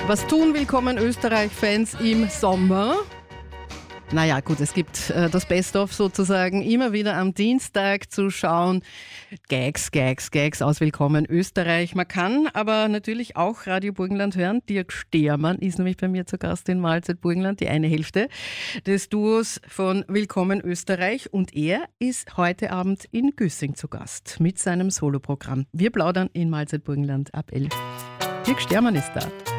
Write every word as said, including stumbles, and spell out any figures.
Was tun Willkommen Österreich-Fans im Sommer? Naja, gut, es gibt äh, das Best-of sozusagen immer wieder am Dienstag zu schauen. Gags, Gags, Gags aus Willkommen Österreich. Man kann aber natürlich auch Radio Burgenland hören. Dirk Stehrmann ist nämlich bei mir zu Gast in Mahlzeit Burgenland, die eine Hälfte des Duos von Willkommen Österreich. Und er ist heute Abend in Güssing zu Gast mit seinem Soloprogramm. Wir plaudern in Mahlzeit Burgenland ab elf. Dirk Stehrmann ist da.